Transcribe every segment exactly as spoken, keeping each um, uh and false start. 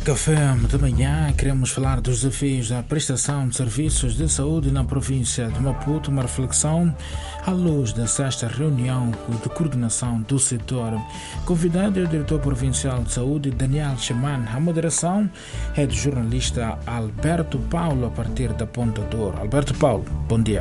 Café de manhã, queremos falar dos desafios da prestação de serviços de saúde na província de Maputo, uma reflexão à luz da sexta reunião de coordenação do setor. Convidado é o diretor provincial de saúde, Daniel Chaman. A moderação é do jornalista Alberto Paulo, a partir da Ponta Douro. Alberto Paulo, bom dia.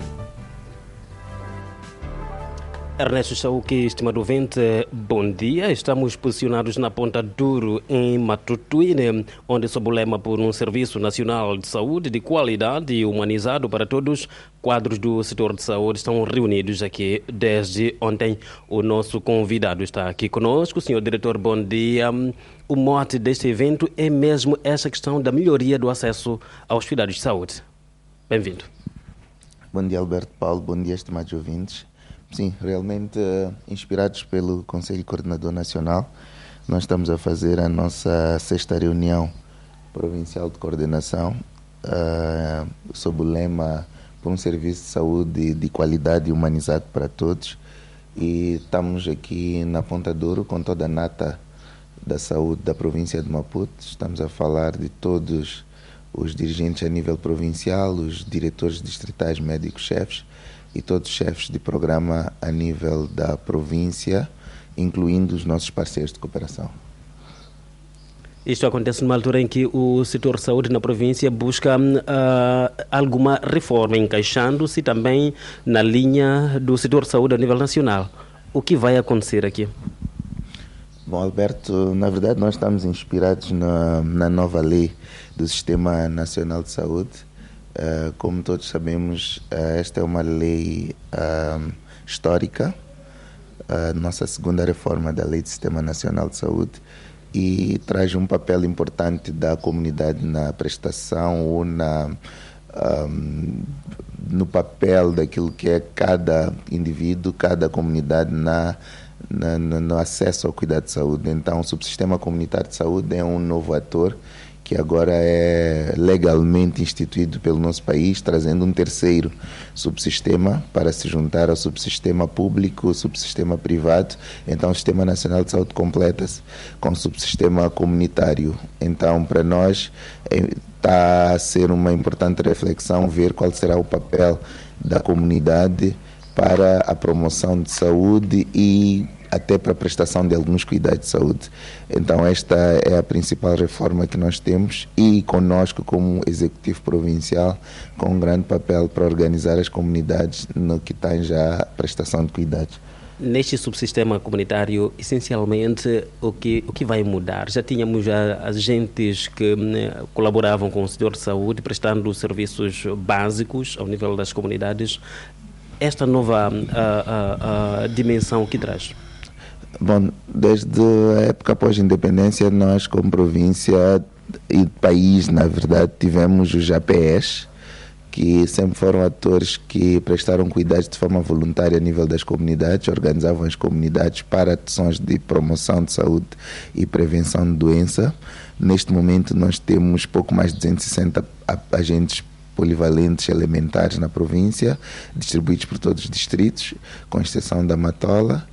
Ernesto Chauque, estimado ouvinte, bom dia. Estamos posicionados na Ponta Douro, em Matutuine, onde, sob o lema por um Serviço Nacional de Saúde de qualidade e humanizado para todos, quadros do setor de saúde estão reunidos aqui desde ontem. O nosso convidado está aqui conosco. Senhor Diretor, bom dia. O mote deste evento é mesmo essa questão da melhoria do acesso aos cuidados de saúde. Bem-vindo. Bom dia, Alberto Paulo. Bom dia, estimados ouvintes. Sim, realmente uh, inspirados pelo Conselho Coordenador Nacional, nós estamos a fazer a nossa sexta reunião provincial de coordenação uh, sob o lema por um serviço de saúde de qualidade e humanizado para todos. E estamos aqui na Ponta Douro com toda a nata da saúde da província de Maputo. Estamos a falar de todos os dirigentes a nível provincial, os diretores distritais médicos-chefes, e todos os chefes de programa a nível da província, incluindo os nossos parceiros de cooperação. Isto acontece numa altura em que o setor de saúde na província busca uh, alguma reforma, encaixando-se também na linha do setor de saúde a nível nacional. O que vai acontecer aqui? Bom, Alberto, na verdade nós estamos inspirados na, na nova lei do Sistema Nacional de Saúde. Uh, como todos sabemos, uh, esta é uma lei uh, histórica, a uh, nossa segunda reforma da Lei do Sistema Nacional de Saúde, e traz um papel importante da comunidade na prestação ou na, um, no papel daquilo que é cada indivíduo, cada comunidade na, na, no acesso ao cuidado de saúde. Então, o subsistema comunitário de saúde é um novo ator que agora é legalmente instituído pelo nosso país, trazendo um terceiro subsistema para se juntar ao subsistema público, o subsistema privado. Então, o Sistema Nacional de Saúde completa-se com o subsistema comunitário. Então, para nós, está a ser uma importante reflexão ver qual será o papel da comunidade para a promoção de saúde e até para a prestação de alguns cuidados de saúde. Então, esta é a principal reforma que nós temos, e conosco, como Executivo Provincial, com um grande papel para organizar as comunidades no que tem já a prestação de cuidados. Neste subsistema comunitário, essencialmente, o que, o que vai mudar? Já tínhamos já agentes que né, colaboravam com o setor de saúde, prestando serviços básicos ao nível das comunidades. Esta nova a, a, a dimensão que traz? Bom, desde a época após a independência, nós como província e país, na verdade, tivemos os A P Es, que sempre foram atores que prestaram cuidados de forma voluntária a nível das comunidades, organizavam as comunidades para ações de promoção de saúde e prevenção de doença. Neste momento nós temos pouco mais de duzentos e sessenta agentes polivalentes elementares na província, distribuídos por todos os distritos, com exceção da Matola.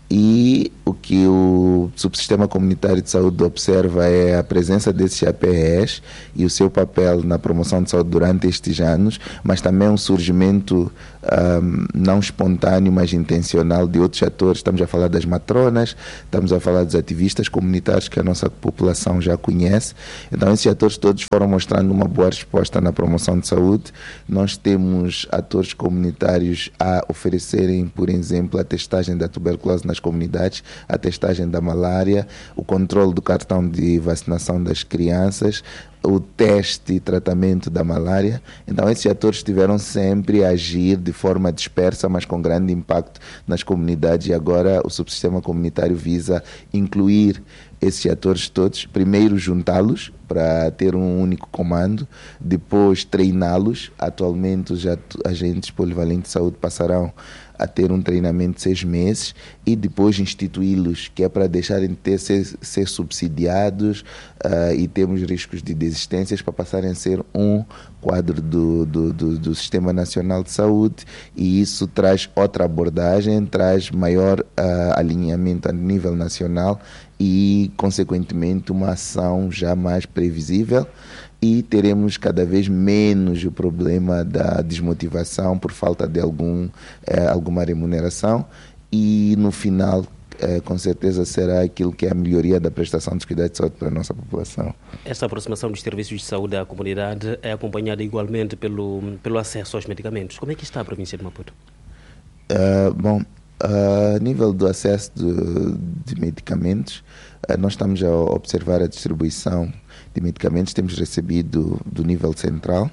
E o que o Subsistema Comunitário de Saúde observa é a presença desses A P Es e o seu papel na promoção de saúde durante estes anos, mas também um surgimento um, não espontâneo, mas intencional de outros atores. Estamos a falar das matronas, estamos a falar dos ativistas comunitários que a nossa população já conhece. Então, esses atores todos foram mostrando uma boa resposta na promoção de saúde. Nós temos atores comunitários a oferecerem, por exemplo, a testagem da tuberculose nas comunidades, a testagem da malária, o controle do cartão de vacinação das crianças, o teste e tratamento da malária. Então, esses atores tiveram sempre a agir de forma dispersa, mas com grande impacto nas comunidades, e agora o subsistema comunitário visa incluir esses atores todos, primeiro juntá-los para ter um único comando, depois treiná-los. Atualmente os agentes polivalentes de saúde passarão a ter um treinamento de seis meses e depois instituí-los, que é para deixarem de ter, ser, ser subsidiados uh, e termos riscos de desistências, para passarem a ser um quadro do, do, do, do Sistema Nacional de Saúde, e isso traz outra abordagem, traz maior uh, alinhamento a nível nacional e, consequentemente, uma ação já mais previsível, e teremos cada vez menos o problema da desmotivação por falta de algum, eh, alguma remuneração, e no final, eh, com certeza, será aquilo que é a melhoria da prestação dos cuidados de saúde para a nossa população. Esta aproximação dos serviços de saúde à comunidade é acompanhada igualmente pelo, pelo acesso aos medicamentos. Como é que está a província de Maputo? Uh, bom, uh, a nível do acesso de, de medicamentos, uh, nós estamos a observar a distribuição de medicamentos, temos recebido do nível central.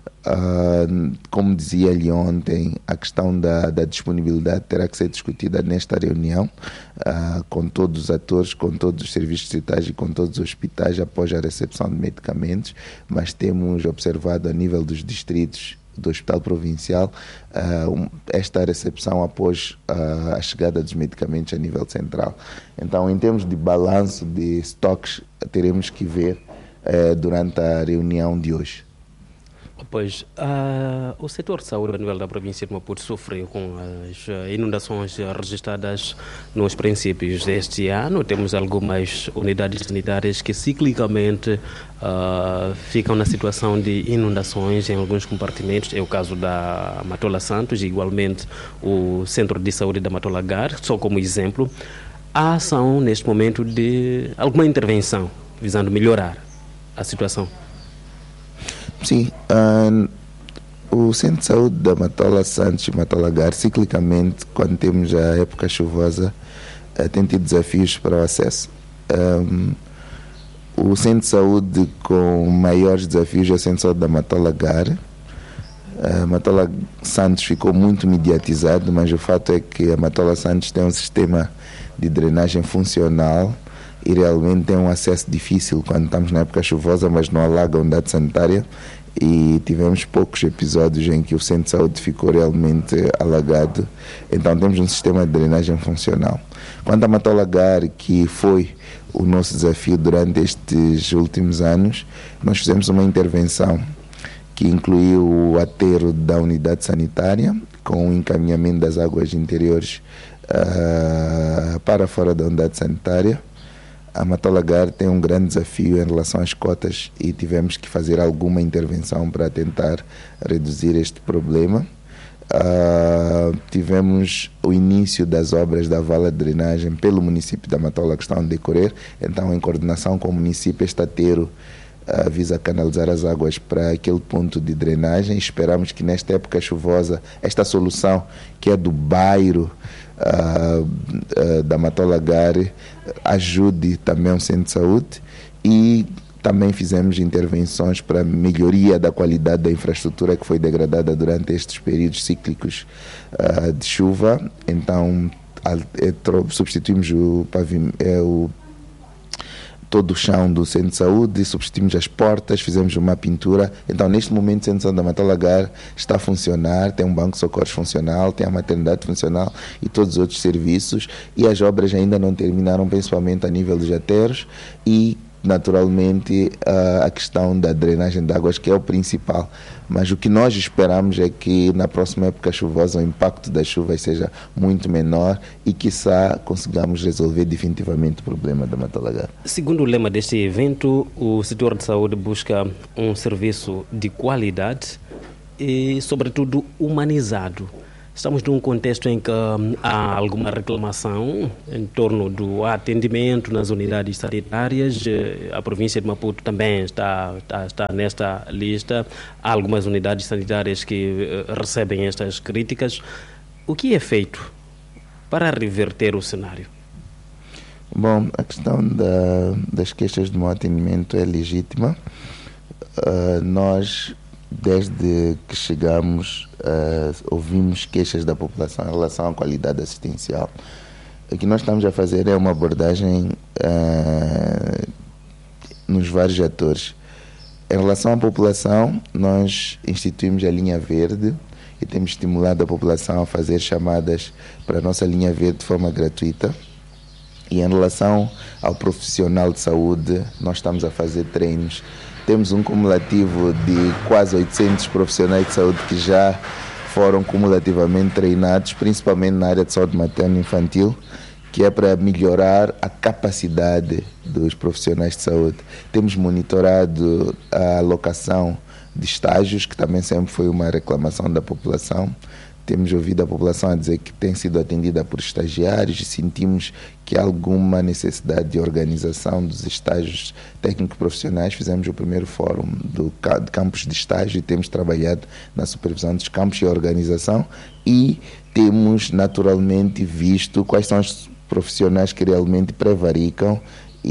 Uh, como dizia-lhe ontem, a questão da, da disponibilidade terá que ser discutida nesta reunião, uh, com todos os atores, com todos os serviços distritais e com todos os hospitais após a recepção de medicamentos, mas temos observado a nível dos distritos do Hospital Provincial uh, um, esta recepção após uh, a chegada dos medicamentos a nível central. Então, em termos de balanço de estoques, teremos que ver uh, durante a reunião de hoje. Pois, uh, o setor de saúde a nível da província de Maputo sofreu com as inundações registradas nos princípios deste ano. Temos algumas unidades sanitárias que ciclicamente uh, ficam na situação de inundações em alguns compartimentos. É o caso da Matola Santos e igualmente o Centro de Saúde da Matola Gar, só como exemplo. Há ação neste momento de alguma intervenção visando melhorar a situação? Sim, uh, o Centro de Saúde da Matola Santos e Matola Gar, ciclicamente, quando temos a época chuvosa, uh, tem tido desafios para o acesso. Um, o Centro de Saúde com maiores desafios é o Centro de Saúde da Matola Gar. A Matola Santos ficou muito mediatizado, mas o fato é que a Matola Santos tem um sistema de drenagem funcional e realmente tem um acesso difícil quando estamos na época chuvosa, mas não alaga a unidade sanitária, e tivemos poucos episódios em que o centro de saúde ficou realmente alagado. Então temos um sistema de drenagem funcional. Quanto a Matola Gar, que foi o nosso desafio durante estes últimos anos, nós fizemos uma intervenção que incluiu o aterro da unidade sanitária com o encaminhamento das águas interiores uh, para fora da unidade sanitária. A Matola Gar tem um grande desafio em relação às cotas e tivemos que fazer alguma intervenção para tentar reduzir este problema. Uh, tivemos o início das obras da vala de drenagem pelo município da Matola que estão a decorrer, então em coordenação com o município este aterro uh, visa canalizar as águas para aquele ponto de drenagem. Esperamos que nesta época chuvosa esta solução, que é do bairro Uh, uh, da Matola Gar, ajude também o centro de saúde, e também fizemos intervenções para melhoria da qualidade da infraestrutura que foi degradada durante estes períodos cíclicos uh, de chuva. Então uh, substituímos o pavimento, uh, o todo o chão do centro de saúde, substituímos as portas, fizemos uma pintura. Então, neste momento, o centro de saúde da Matola Gar está a funcionar, tem um banco de socorros funcional, tem a maternidade funcional e todos os outros serviços, e as obras ainda não terminaram, principalmente a nível dos aterros e, naturalmente, a, a questão da drenagem de águas, que é o principal. Mas o que nós esperamos é que na próxima época chuvosa o impacto das chuvas seja muito menor e, quiçá, consigamos resolver definitivamente o problema da Matola Gar. Segundo o lema deste evento, o setor de saúde busca um serviço de qualidade e, sobretudo, humanizado. Estamos num contexto em que hum, há alguma reclamação em torno do atendimento nas unidades sanitárias. A província de Maputo também está, está, está nesta lista. Há algumas unidades sanitárias que uh, recebem estas críticas. O que é feito para reverter o cenário? Bom, a questão da, das queixas de mau atendimento é legítima. Uh, nós... Desde que chegamos, uh, ouvimos queixas da população em relação à qualidade assistencial. O que nós estamos a fazer é uma abordagem uh, nos vários atores. Em relação à população, nós instituímos a linha verde e temos estimulado a população a fazer chamadas para a nossa linha verde de forma gratuita. E em relação ao profissional de saúde, nós estamos a fazer treinos. Temos um cumulativo de quase oitocentos profissionais de saúde que já foram cumulativamente treinados, principalmente na área de saúde materno-infantil, que é para melhorar a capacidade dos profissionais de saúde. Temos monitorado a alocação de estágios, que também sempre foi uma reclamação da população. Temos ouvido a população a dizer que tem sido atendida por estagiários e sentimos que há alguma necessidade de organização dos estágios técnico-profissionais. Fizemos o primeiro fórum do, de campos de estágio e temos trabalhado na supervisão dos campos e organização, e temos naturalmente visto quais são os profissionais que realmente prevaricam.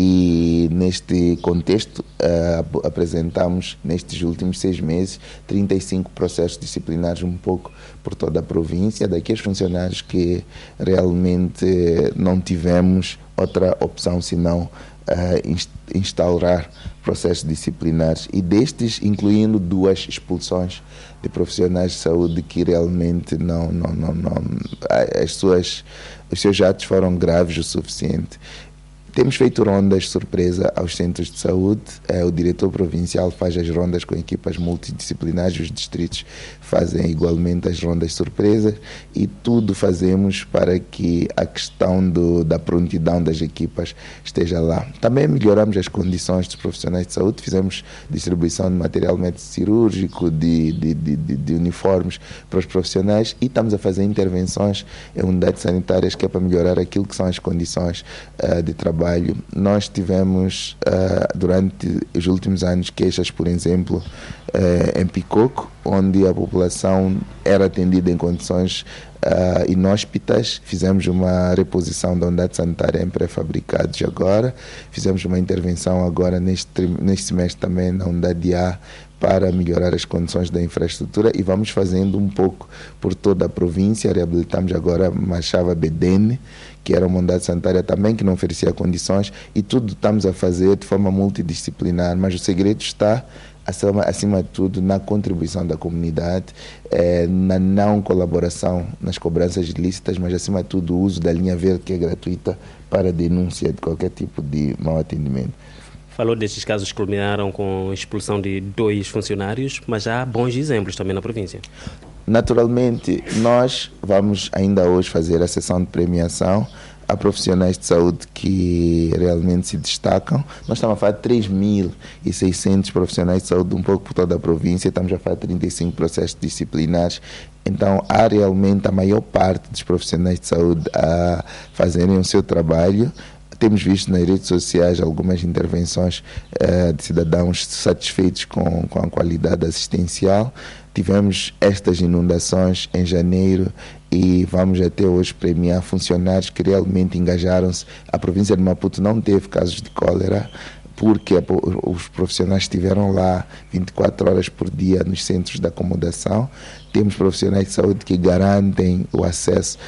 E neste contexto uh, apresentamos nestes últimos seis meses trinta e cinco processos disciplinares um pouco por toda a província, daqueles funcionários que realmente não tivemos outra opção senão uh, inst instaurar processos disciplinares, e destes incluindo duas expulsões de profissionais de saúde que realmente não, não, não, não as suas, os seus atos foram graves o suficiente. Temos feito rondas surpresa aos centros de saúde. O diretor provincial faz as rondas com equipas multidisciplinares, os distritos fazem igualmente as rondas surpresas, e tudo fazemos para que a questão do, da prontidão das equipas esteja lá. Também melhoramos as condições dos profissionais de saúde, fizemos distribuição de material médico cirúrgico, de, de, de, de, de uniformes para os profissionais, e estamos a fazer intervenções em unidades sanitárias que é para melhorar aquilo que são as condições uh, de trabalho. Nós tivemos, uh, durante os últimos anos, queixas, por exemplo, uh, em Picoco, onde a população era atendida em condições uh, inóspitas. Fizemos uma reposição da unidade sanitária em pré-fabricados agora. Fizemos uma intervenção agora neste, neste semestre também na unidade A, para melhorar as condições da infraestrutura, e vamos fazendo um pouco por toda a província. Reabilitamos agora Machava Bedene, que era uma unidade sanitária também que não oferecia condições, e tudo estamos a fazer de forma multidisciplinar, mas o segredo está, acima, acima de tudo, na contribuição da comunidade, eh, na não colaboração nas cobranças ilícitas, mas acima de tudo o uso da linha verde, que é gratuita, para denúncia de qualquer tipo de mau atendimento. Falou destes casos que culminaram com a expulsão de dois funcionários, mas há bons exemplos também na província. Naturalmente, nós vamos ainda hoje fazer a sessão de premiação a profissionais de saúde que realmente se destacam. Nós estamos a falar de três mil e seiscentos profissionais de saúde um pouco por toda a província, estamos a falar de trinta e cinco processos disciplinares. Então, há realmente a maior parte dos profissionais de saúde a fazerem o seu trabalho. Temos visto nas redes sociais algumas intervenções uh, de cidadãos satisfeitos com, com a qualidade assistencial. Tivemos estas inundações em janeiro e vamos até hoje premiar funcionários que realmente engajaram-se. A província de Maputo não teve casos de cólera, porque os profissionais estiveram lá vinte e quatro horas por dia nos centros de acomodação. Temos profissionais de saúde que garantem o acesso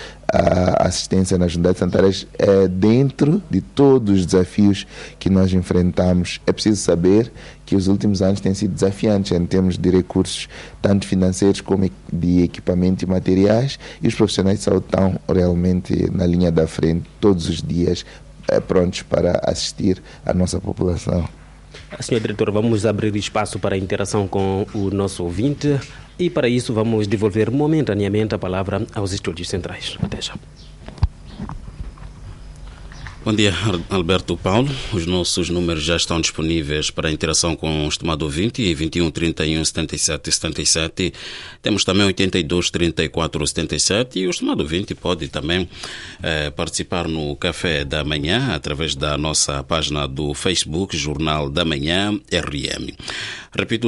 à assistência nas unidades sanitárias é, dentro de todos os desafios que nós enfrentamos. É preciso saber que os últimos anos têm sido desafiantes em termos de recursos, tanto financeiros como de equipamento e materiais, e os profissionais de saúde estão realmente na linha da frente todos os dias, prontos para assistir à nossa população. senhor Diretor, vamos abrir espaço para a interação com o nosso ouvinte, e para isso vamos devolver momentaneamente a palavra aos estúdios centrais. Até já. Bom dia, Alberto Paulo. Os nossos números já estão disponíveis para a interação com o estimado ouvinte, vinte e um, trinta e um, setenta e sete, setenta e sete. Temos também oitenta e dois, trinta e quatro, setenta e sete, e o estimado ouvinte pode também eh, participar no Café da Manhã através da nossa página do Facebook, Jornal da Manhã R M. Repito,